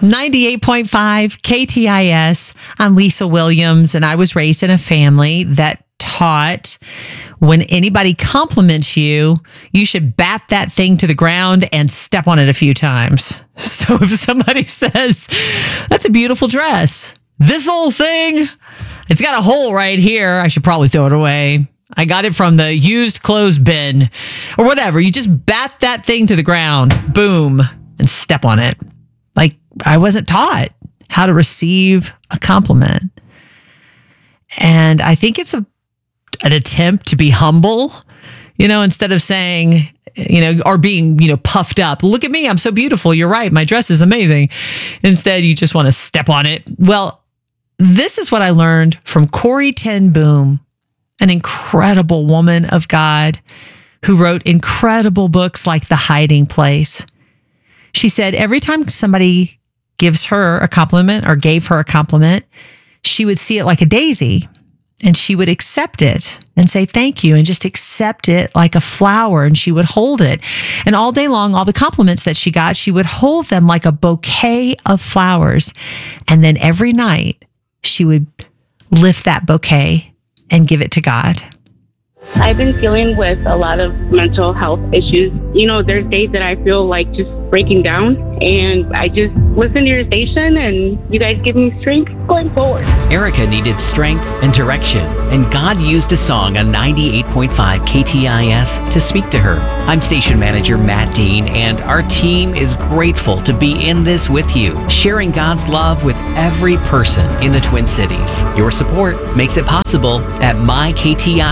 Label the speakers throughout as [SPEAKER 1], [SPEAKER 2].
[SPEAKER 1] 98.5 KTIS. I'm Lisa Williams, and I was raised in a family that taught when anybody compliments you, you should bat that thing to the ground and step on it a few times. So if somebody says, that's a beautiful dress, this whole thing, it's got a hole right here, I should probably throw it away. I got it from the used clothes bin or whatever. You just bat that thing to the ground, boom, and step on it. Like I wasn't taught how to receive a compliment. And I think it's an attempt to be humble, instead of saying, or being, puffed up. Look at me. I'm so beautiful. You're right. My dress is amazing. Instead, you just want to step on it. Well, this is what I learned from Corrie ten Boom, an incredible woman of God who wrote incredible books like The Hiding Place. She said every time somebody gives her a compliment or gave her a compliment, she would see it like a daisy and she would accept it and say thank you and just accept it like a flower, and she would hold it. And all day long, all the compliments that she got, she would hold them like a bouquet of flowers. And then every night she would lift that bouquet and give it to God.
[SPEAKER 2] I've been dealing with a lot of mental health issues. There's days that I feel like just breaking down, and I just listen to your station and you guys give me strength going forward.
[SPEAKER 3] Erica needed strength and direction, and God used a song on 98.5 KTIS to speak to her. I'm station manager Matt Dean, and our team is grateful to be in this with you, sharing God's love with every person in the Twin Cities. Your support makes it possible at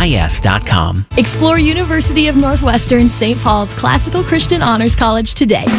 [SPEAKER 3] myktis.com.
[SPEAKER 4] Explore University of Northwestern St. Paul's Classical Christian Honors College today.